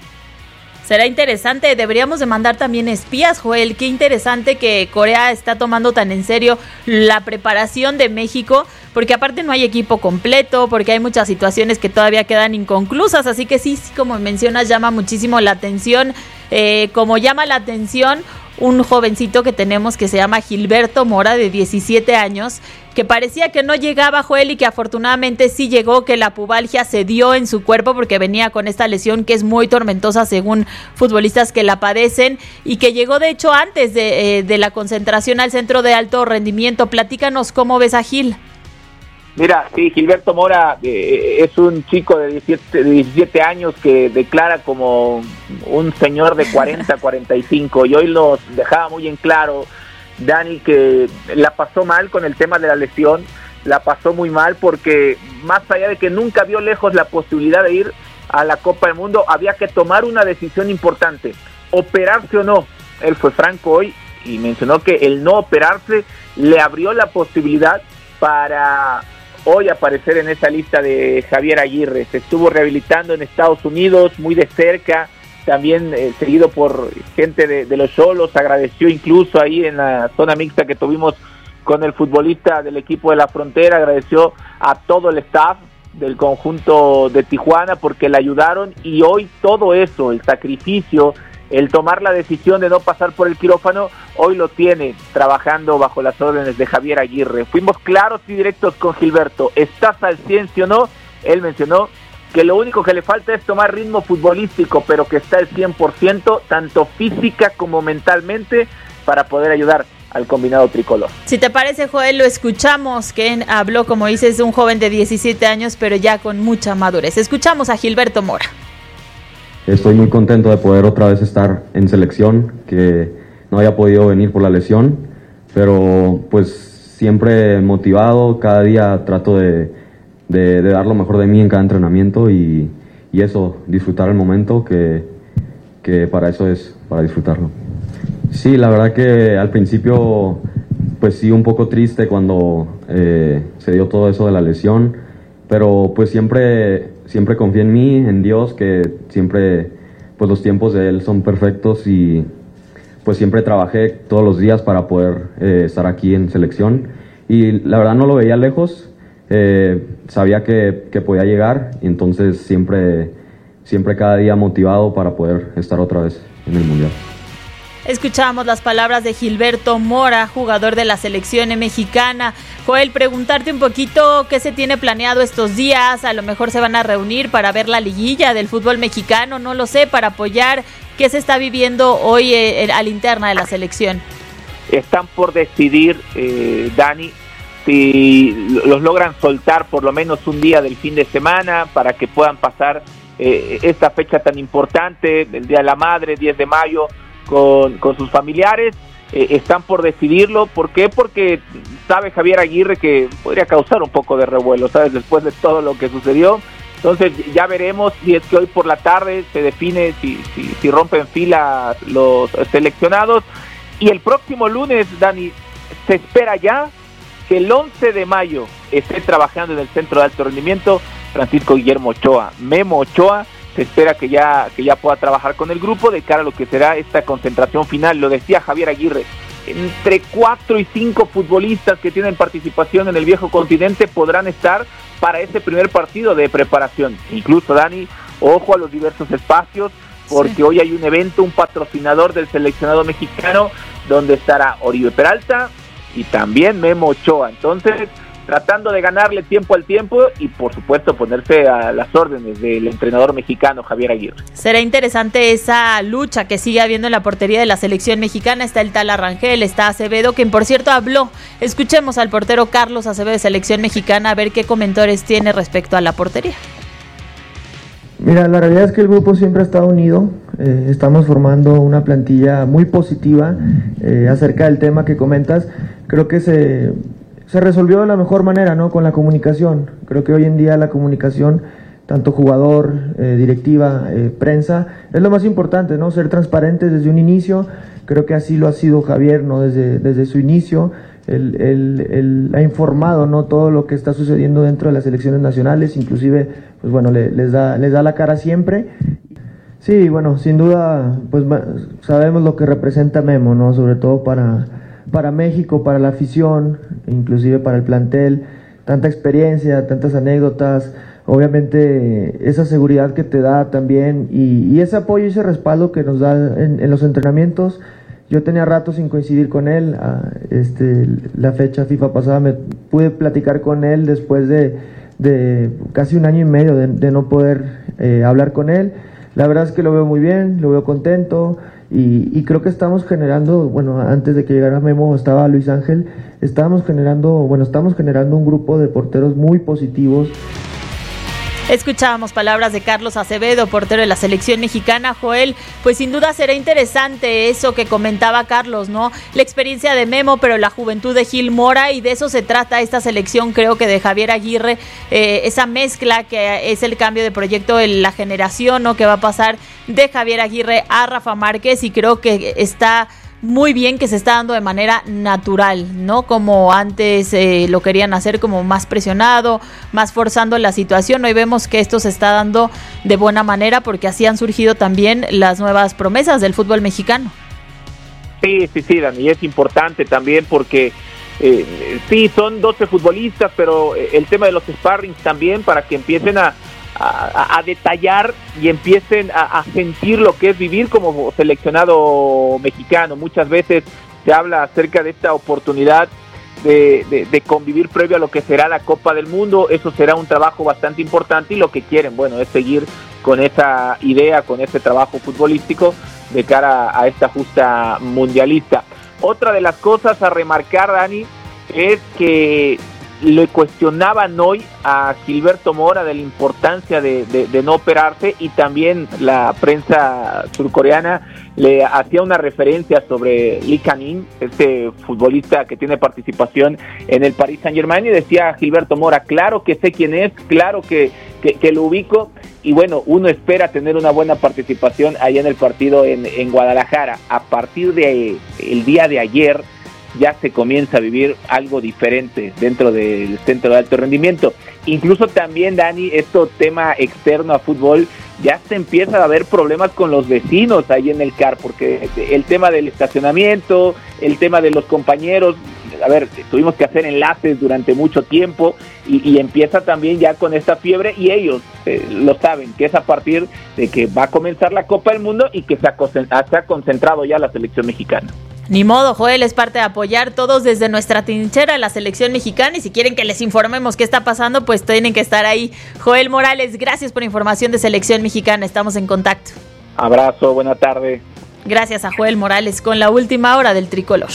Será interesante, deberíamos de mandar también espías, Joel. Qué interesante que Corea está tomando tan en serio la preparación de México, porque aparte no hay equipo completo, porque hay muchas situaciones que todavía quedan inconclusas, así que sí, sí, como mencionas, llama muchísimo la atención, eh, como llama la atención un jovencito que tenemos que se llama Gilberto Mora, de diecisiete años, que parecía que no llegaba, Joel, y que afortunadamente sí llegó, que la pubalgia se dio en su cuerpo porque venía con esta lesión que es muy tormentosa según futbolistas que la padecen, y que llegó de hecho antes de, eh, de la concentración al centro de alto rendimiento. Platícanos cómo ves a Gil. Mira, sí, Gilberto Mora eh, es un chico de diecisiete, de diecisiete años que declara como un señor de cuarenta, cuarenta y cinco, y hoy los dejaba muy en claro, Dani, que la pasó mal con el tema de la lesión, la pasó muy mal porque más allá de que nunca vio lejos la posibilidad de ir a la Copa del Mundo, había que tomar una decisión importante, operarse o no. Él fue franco hoy y mencionó que el no operarse le abrió la posibilidad para hoy aparecer en esa lista de Javier Aguirre. Se estuvo rehabilitando en Estados Unidos muy de cerca, también eh, seguido por gente de, de los Xolos. Agradeció incluso ahí en la zona mixta que tuvimos con el futbolista del equipo de la Frontera, agradeció a todo el staff del conjunto de Tijuana porque le ayudaron, y hoy todo eso, el sacrificio, el tomar la decisión de no pasar por el quirófano, hoy lo tiene trabajando bajo las órdenes de Javier Aguirre. Fuimos claros y directos con Gilberto. ¿Estás al cien, sí o no? Él mencionó que lo único que le falta es tomar ritmo futbolístico, pero que está al cien por ciento, tanto física como mentalmente, para poder ayudar al combinado tricolor. Si te parece, Joel, lo escuchamos, que habló, como dices, un joven de diecisiete años, pero ya con mucha madurez. Escuchamos a Gilberto Mora. Estoy muy contento de poder otra vez estar en selección, que no había podido venir por la lesión, pero pues siempre motivado, cada día trato de, de, de dar lo mejor de mí en cada entrenamiento, y, y eso, disfrutar el momento, que, que para eso es, para disfrutarlo. Sí, la verdad que al principio pues sí, un poco triste cuando eh, se dio todo eso de la lesión, pero pues siempre, siempre confié en mí, en Dios, que siempre pues los tiempos de Él son perfectos, y pues siempre trabajé todos los días para poder eh, estar aquí en selección, y la verdad no lo veía lejos, eh, sabía que, que podía llegar, y entonces siempre, siempre cada día motivado para poder estar otra vez en el Mundial. Escuchamos las palabras de Gilberto Mora, jugador de la selección mexicana. Joel, preguntarte un poquito qué se tiene planeado estos días. A lo mejor se van a reunir para ver la liguilla del fútbol mexicano, no lo sé, para apoyar. ¿Qué se está viviendo hoy eh, a la interna de la selección? Están por decidir, eh, Dani, si los logran soltar por lo menos un día del fin de semana para que puedan pasar eh, esta fecha tan importante, el Día de la Madre, diez de mayo, Con, con sus familiares. Eh, están por decidirlo. ¿Por qué? Porque sabe Javier Aguirre que podría causar un poco de revuelo, ¿sabes? Después de todo lo que sucedió, Entonces ya veremos si es que hoy por la tarde se define si, si, si rompen fila los seleccionados. Y el próximo lunes, Dani, se espera ya que el once de mayo esté trabajando en el Centro de Alto Rendimiento Francisco Guillermo Ochoa. Memo Ochoa se espera que ya, que ya pueda trabajar con el grupo de cara a lo que será esta concentración final. Lo decía Javier Aguirre, entre cuatro y cinco futbolistas que tienen participación en el viejo continente podrán estar para ese primer partido de preparación. Incluso, Dani, ojo a los diversos espacios, porque sí. Hoy hay un evento, un patrocinador del seleccionado mexicano, donde estará Oribe Peralta y también Memo Ochoa. Entonces, tratando de ganarle tiempo al tiempo y, por supuesto, ponerse a las órdenes del entrenador mexicano Javier Aguirre. Será interesante esa lucha que sigue habiendo en la portería de la selección mexicana. Está el Tala Rangel, está Acevedo, quien por cierto habló. Escuchemos al portero Carlos Acevedo de selección mexicana a ver qué comentarios tiene respecto a la portería. Mira, la realidad es que el grupo siempre ha estado unido, eh, estamos formando una plantilla muy positiva eh, acerca del tema que comentas. Creo que se, se resolvió de la mejor manera, ¿no? Con la comunicación. Creo que hoy en día la comunicación, tanto jugador, eh, directiva, eh, prensa, es lo más importante, ¿no? Ser transparentes desde un inicio. Creo que así lo ha sido Javier, ¿no? Desde, desde su inicio. Él, él, él ha informado, ¿no? Todo lo que está sucediendo dentro de las selecciones nacionales, inclusive, pues bueno, le, les da, les da la cara siempre. Sí, bueno, sin duda, pues sabemos lo que representa Memo, ¿no? Sobre todo para, para México, para la afición, inclusive para el plantel, tanta experiencia, tantas anécdotas, obviamente esa seguridad que te da también y, y ese apoyo y ese respaldo que nos da en, en los entrenamientos. Yo tenía rato sin coincidir con él, este, la fecha FIFA pasada me pude platicar con él después de, de casi un año y medio de, de no poder eh, hablar con él. La verdad es que lo veo muy bien, lo veo contento y, y creo que estamos generando, bueno, antes de que llegara Memo estaba Luis Ángel, estábamos generando, bueno, estamos generando un grupo de porteros muy positivos. Escuchábamos palabras de Carlos Acevedo, portero de la selección mexicana. Joel, pues sin duda será interesante eso que comentaba Carlos, ¿no? La experiencia de Memo, pero la juventud de Gil Mora, y de eso se trata esta selección, creo que de Javier Aguirre, eh, esa mezcla que es el cambio de proyecto en la generación, ¿no? Que va a pasar de Javier Aguirre a Rafa Márquez, y creo que está muy bien que se está dando de manera natural, ¿no? Como antes eh, lo querían hacer como más presionado, más forzando la situación. Hoy vemos que esto se está dando de buena manera porque así han surgido también las nuevas promesas del fútbol mexicano. Sí, sí, sí, Dani, y es importante también porque eh, sí, son doce futbolistas, pero el tema de los sparrings también para que empiecen a A, a detallar y empiecen a, a sentir lo que es vivir como seleccionado mexicano. Muchas veces se habla acerca de esta oportunidad de, de, de convivir previo a lo que será la Copa del Mundo. Eso será un trabajo bastante importante y lo que quieren, bueno, es seguir con esa idea, con ese trabajo futbolístico de cara a esta justa mundialista. Otra de las cosas a remarcar, Dani, es que le cuestionaban hoy a Gilberto Mora de la importancia de, de, de no operarse, y también la prensa surcoreana le hacía una referencia sobre Lee Kang-in, este futbolista que tiene participación en el Paris Saint-Germain, y decía Gilberto Mora, claro que sé quién es, claro que, que, que lo ubico, y bueno, uno espera tener una buena participación ahí en el partido en, en Guadalajara. A partir de el día de ayer ya se comienza a vivir algo diferente dentro del centro de alto rendimiento. Incluso también, Dani, esto tema externo a fútbol, ya se empieza a haber problemas con los vecinos ahí en el C A R, porque el tema del estacionamiento, el tema de los compañeros, a ver, tuvimos que hacer enlaces durante mucho tiempo y, y empieza también ya con esta fiebre, y ellos eh, lo saben, que es a partir de que va a comenzar la Copa del Mundo y que se ha, se ha concentrado ya la selección mexicana. Ni modo, Joel, es parte de apoyar todos desde nuestra trinchera la selección mexicana, y si quieren que les informemos qué está pasando, pues tienen que estar ahí. Joel Morales, gracias por información de selección mexicana, estamos en contacto. Abrazo, buena tarde. Gracias a Joel Morales con la última hora del tricolor.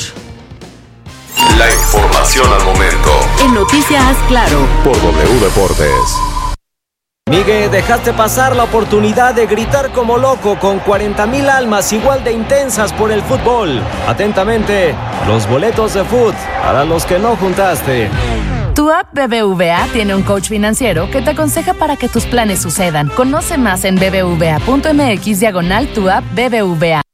La información al momento. En Noticias Claro. Por W Deportes. Miguel, dejaste pasar la oportunidad de gritar como loco con cuarenta mil almas igual de intensas por el fútbol. Atentamente, los boletos de fútbol para los que no juntaste. Tu app B B V A tiene un coach financiero que te aconseja para que tus planes sucedan. Conoce más en bbva.mx diagonal tu app B B V A.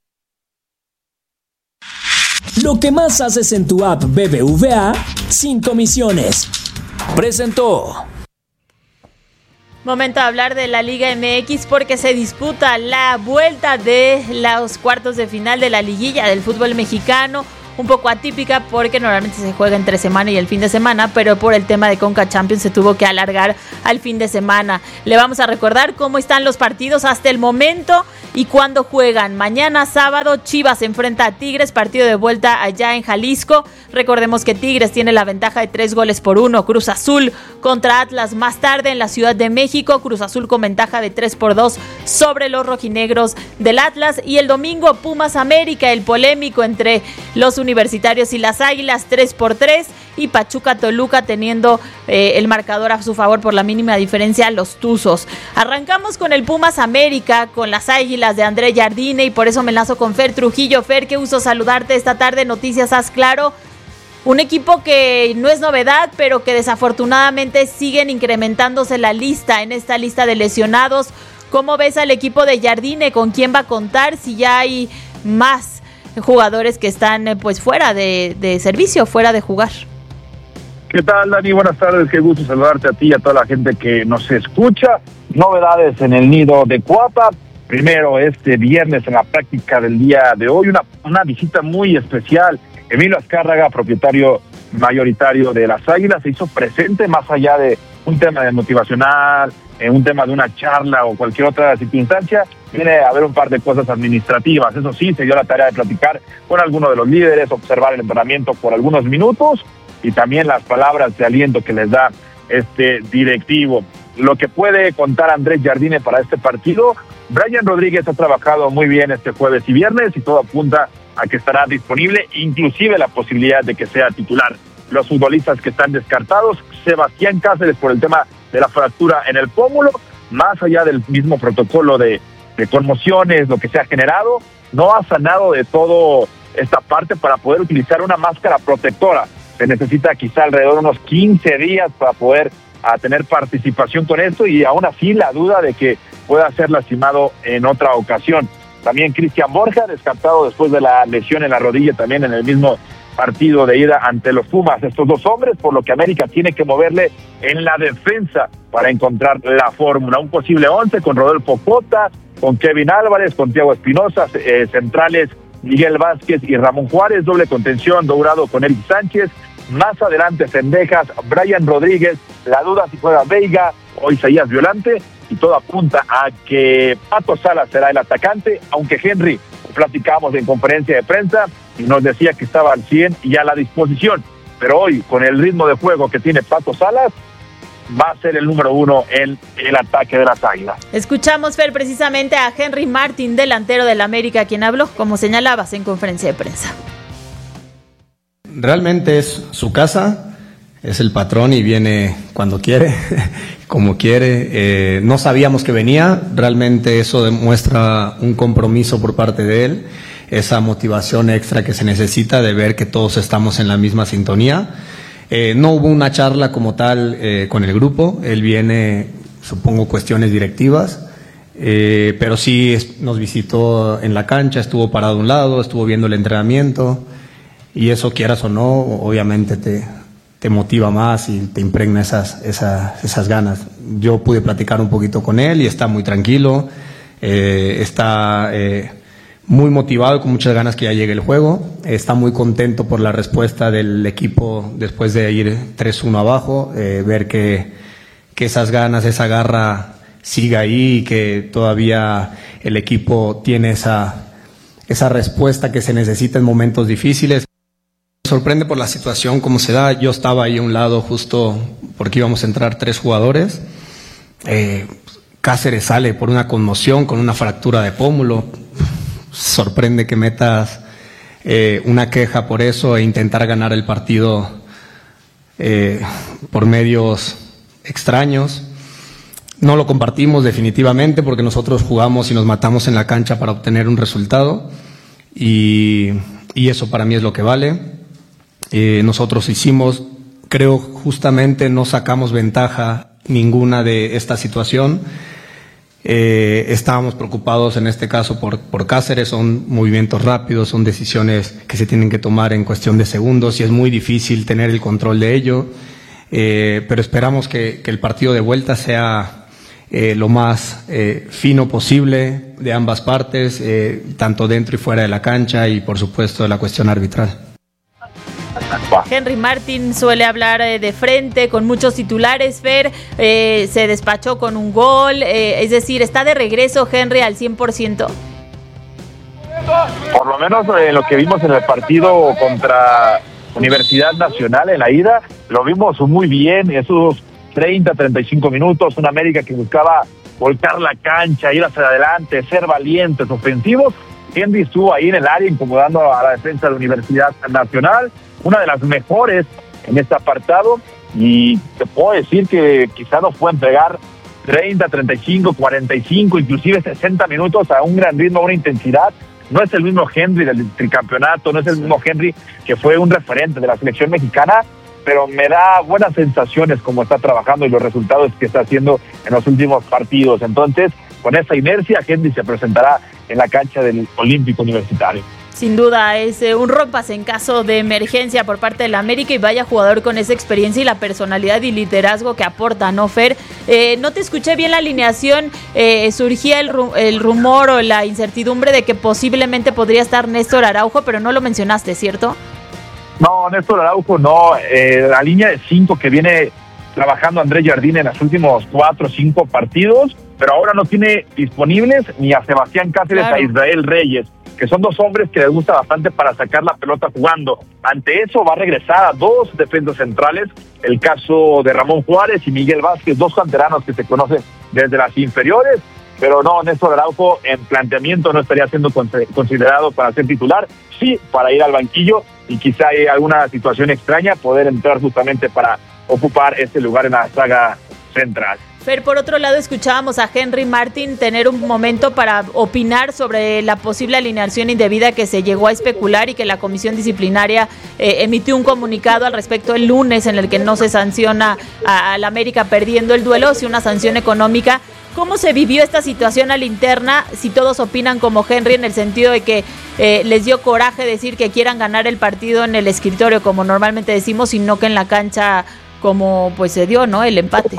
Lo que más haces en tu app B B V A sin comisiones. Presentó. Momento de hablar de la Liga M X porque se disputa la vuelta de los cuartos de final de la liguilla del fútbol mexicano. Un poco atípica porque normalmente se juega entre semana y el fin de semana, pero por el tema de Conca Champions se tuvo que alargar al fin de semana. Le vamos a recordar cómo están los partidos hasta el momento y cuándo juegan. Mañana sábado Chivas se enfrenta a Tigres, partido de vuelta allá en Jalisco. Recordemos que Tigres tiene la ventaja de tres goles por uno. Cruz Azul contra Atlas más tarde en la Ciudad de México. Cruz Azul con ventaja de tres por dos sobre los rojinegros del Atlas. Y el domingo Pumas América, el polémico entre los Universitarios y las Águilas, tres por tres, y Pachuca Toluca teniendo eh, el marcador a su favor por la mínima diferencia, los Tuzos. Arrancamos con el Pumas América, con las Águilas de André Jardine, y por eso me enlazo con Fer Trujillo. Fer, qué gusto saludarte esta tarde, Noticias Haz Claro. Un equipo que no es novedad, pero que desafortunadamente siguen incrementándose la lista, en esta lista de lesionados. ¿Cómo ves al equipo de Jardine? ¿Con quién va a contar? Si ya hay más jugadores que están pues fuera de, de servicio, fuera de jugar. ¿Qué tal, Dani? Buenas tardes, qué gusto saludarte a ti y a toda la gente que nos escucha. Novedades en el nido de Cuapa. Primero, este viernes en la práctica del día de hoy, una, una visita muy especial. Emilio Azcárraga, propietario mayoritario de las Águilas, se hizo presente más allá de un tema de motivacional, en un tema de una charla o cualquier otra circunstancia. Viene a haber un par de cosas administrativas. Eso sí, se dio la tarea de platicar con alguno de los líderes, observar el entrenamiento por algunos minutos y también las palabras de aliento que les da este directivo. Lo que puede contar Andrés Jardine para este partido: Brian Rodríguez ha trabajado muy bien este jueves y viernes y todo apunta a que estará disponible, inclusive la posibilidad de que sea titular. Los futbolistas que están descartados: Sebastián Cáceres por el tema de la fractura en el pómulo, más allá del mismo protocolo de, de conmociones, lo que se ha generado, no ha sanado de todo esta parte para poder utilizar una máscara protectora. Se necesita quizá alrededor de unos quince días para poder a tener participación con esto, y aún así la duda de que pueda ser lastimado en otra ocasión. También Cristian Borja, descartado después de la lesión en la rodilla, también en el mismo partido de ida ante los Pumas. Estos dos hombres, por lo que América tiene que moverle en la defensa para encontrar la fórmula. Un posible once con Rodolfo Cota, con Kevin Álvarez, con Thiago Espinosa, eh, centrales Miguel Vázquez y Ramón Juárez, doble contención Dourado con Eric Sánchez. Más adelante Cendejas, Brian Rodríguez, la duda si juega Veiga o Isaías Violante, y todo apunta a que Pato Salas será el atacante, aunque Henry, platicamos en conferencia de prensa y nos decía que estaba al cien y a la disposición, pero hoy con el ritmo de juego que tiene Pato Salas va a ser el número uno en el ataque de las Águilas. Escuchamos, Fer, precisamente a Henry Martin, delantero del América, quien habló, como señalabas, en conferencia de prensa. Realmente es su casa, es el patrón y viene cuando quiere, como quiere. Eh, no sabíamos que venía, realmente eso demuestra un compromiso por parte de él, esa motivación extra que se necesita de ver que todos estamos en la misma sintonía. Eh, no hubo una charla como tal eh, con el grupo, él viene, supongo, cuestiones directivas, eh, pero sí es, nos visitó en la cancha, estuvo parado a un lado, estuvo viendo el entrenamiento. Y eso, quieras o no, obviamente te, te motiva más y te impregna esas, esas, esas ganas. Yo pude platicar un poquito con él y está muy tranquilo, eh, está eh, muy motivado y con muchas ganas que ya llegue el juego. Está muy contento por la respuesta del equipo después de ir tres uno abajo, eh, ver que, que esas ganas, esa garra siga ahí y que todavía el equipo tiene esa, esa respuesta que se necesita en momentos difíciles. Sorprende por la situación como se da. Yo estaba ahí a un lado justo porque íbamos a entrar tres jugadores. Eh, Cáceres sale por una conmoción con una fractura de pómulo. Sorprende que metas eh, una queja por eso e intentar ganar el partido eh, por medios extraños. No lo compartimos definitivamente porque nosotros jugamos y nos matamos en la cancha para obtener un resultado y, y eso para mí es lo que vale. Eh, nosotros hicimos creo justamente no sacamos ventaja ninguna de esta situación. Eh, estábamos preocupados en este caso por, por Cáceres, son movimientos rápidos, son decisiones que se tienen que tomar en cuestión de segundos y es muy difícil tener el control de ello, eh, pero esperamos que, que el partido de vuelta sea eh, lo más eh, fino posible de ambas partes, eh, tanto dentro y fuera de la cancha y por supuesto de la cuestión arbitral. Henry Martin suele hablar eh, de frente, con muchos titulares. Fer eh, se despachó con un gol, eh, es decir, ¿está de regreso Henry al cien por ciento? Por lo menos en eh, lo que vimos en el partido contra Universidad Nacional en la ida, lo vimos muy bien, esos treinta, treinta y cinco minutos, una América que buscaba volcar la cancha, ir hacia adelante, ser valientes, ofensivos. Henry estuvo ahí en el área incomodando a la defensa de la Universidad Nacional, una de las mejores en este apartado, y te puedo decir que quizá nos pueden pegar treinta, treinta y cinco, cuarenta y cinco, inclusive sesenta minutos a un gran ritmo, a una intensidad. No es el mismo Henry del tricampeonato, no es el mismo Henry que fue un referente de la selección mexicana, pero me da buenas sensaciones como está trabajando y los resultados que está haciendo en los últimos partidos. Entonces, con esa inercia, Henry se presentará en la cancha del Olímpico Universitario. Sin duda, es eh, un rompas en caso de emergencia por parte del América, y vaya jugador con esa experiencia y la personalidad y liderazgo que aporta, ¿no, Fer? Eh, no te escuché bien la alineación, eh, surgía el, ru- el rumor o la incertidumbre de que posiblemente podría estar Néstor Araujo, pero no lo mencionaste, ¿cierto? No, Néstor Araujo no, eh, la línea de cinco que viene trabajando Andrés Jardín en los últimos cuatro o cinco partidos, pero ahora no tiene disponibles ni a Sebastián Cáceres, claro, a Israel Reyes, que son dos hombres que les gusta bastante para sacar la pelota jugando. Ante eso va a regresar a dos defensas centrales, el caso de Ramón Juárez y Miguel Vázquez, dos canteranos que se conocen desde las inferiores, pero no, Néstor Araujo en planteamiento no estaría siendo considerado para ser titular, sí para ir al banquillo y quizá hay alguna situación extraña poder entrar justamente para ocupar este lugar en la saga central. Fer, por otro lado, escuchábamos a Henry Martin tener un momento para opinar sobre la posible alineación indebida que se llegó a especular y que la comisión disciplinaria eh, emitió un comunicado al respecto el lunes en el que no se sanciona al América perdiendo el duelo, sino una sanción económica. ¿Cómo se vivió esta situación a la interna? Si todos opinan como Henry en el sentido de que eh, les dio coraje decir que quieran ganar el partido en el escritorio, como normalmente decimos, y no que en la cancha como pues se dio, ¿no? El empate.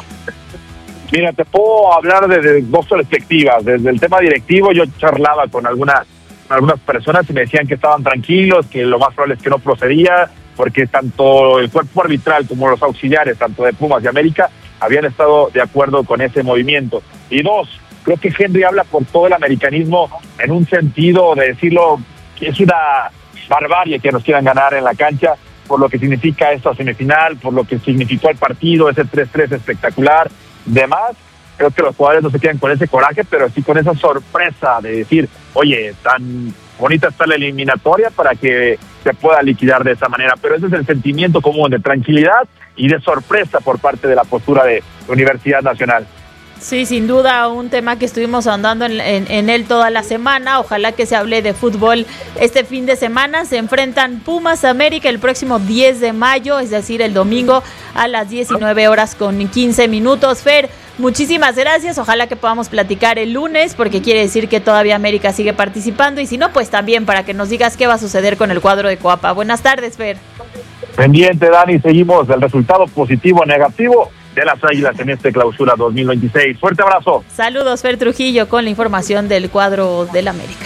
Mira, te puedo hablar desde dos perspectivas. Desde el tema directivo, yo charlaba con algunas, con algunas personas y me decían que estaban tranquilos, que lo más probable es que no procedía, porque tanto el cuerpo arbitral como los auxiliares, tanto de Pumas y América, habían estado de acuerdo con ese movimiento. Y dos, creo que Henry habla por todo el americanismo en un sentido de decirlo, que es una barbarie que nos quieran ganar en la cancha, por lo que significa esta semifinal, por lo que significó el partido, ese tres tres espectacular. Demás, creo que los jugadores no se quedan con ese coraje, pero sí con esa sorpresa de decir, oye, tan bonita está la eliminatoria para que se pueda liquidar de esa manera. Pero ese es el sentimiento común de tranquilidad y de sorpresa por parte de la postura de la Universidad Nacional. Sí, sin duda, un tema que estuvimos ahondando en, en, en él toda la semana. Ojalá que se hable de fútbol este fin de semana. Se enfrentan Pumas América el próximo diez de mayo, es decir, el domingo a las diecinueve horas con quince minutos. Fer, muchísimas gracias. Ojalá que podamos platicar el lunes, porque quiere decir que todavía América sigue participando. Y si no, pues también para que nos digas qué va a suceder con el cuadro de Coapa. Buenas tardes, Fer. Pendiente, Dani, seguimos el resultado positivo o negativo de las Águilas en este clausura dos mil veintiséis. Fuerte abrazo. Saludos, Fer Trujillo, con la información del cuadro del América.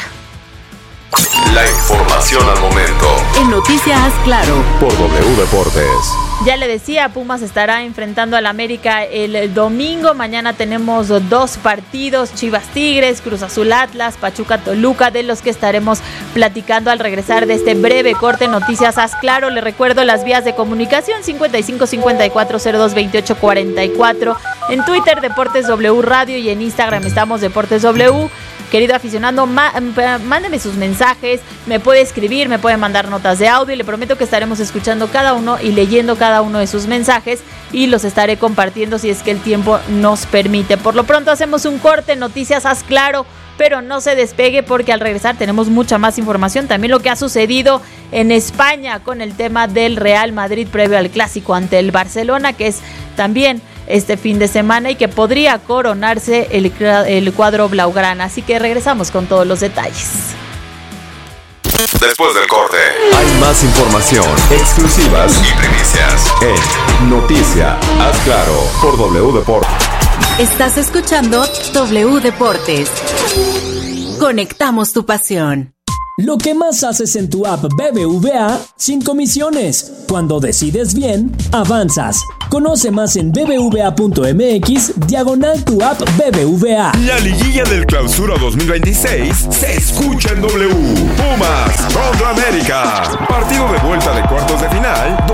La información al momento. En Noticias Claro. Por W Deportes. Ya le decía, Pumas estará enfrentando al América el domingo. Mañana tenemos dos partidos, Chivas Tigres, Cruz Azul Atlas, Pachuca Toluca, de los que estaremos platicando al regresar de este breve corte. Noticias Haz Claro. Le recuerdo las vías de comunicación: cincuenta y cinco cincuenta y cuatro cero dos veintiocho cuarenta y cuatro. En Twitter, Deportes W Radio, y en Instagram estamos Deportes W. Querido aficionado, má, mándeme sus mensajes, me puede escribir, me puede mandar notas de audio, y le prometo que estaremos escuchando cada uno y leyendo cada uno de sus mensajes, y los estaré compartiendo si es que el tiempo nos permite. Por lo pronto hacemos un corte. Noticias Haz Claro pero no se despegue porque al regresar tenemos mucha más información. También lo que ha sucedido en España con el tema del Real Madrid previo al clásico ante el Barcelona, que es también este fin de semana y que podría coronarse el, el cuadro blaugrana. Así que regresamos con todos los detalles. Después del corte, hay más información, exclusivas y primicias en Noticia. Haz claro por W Deportes. Estás escuchando W Deportes. Conectamos tu pasión. Lo que más haces en tu app B B V A sin comisiones. Cuando decides bien, avanzas. Conoce más en bbva.mx diagonal tu app B B V A. La liguilla del Clausura dos mil veintiséis se escucha en W. Pumas contra América. Partido de vuelta de cuartos de final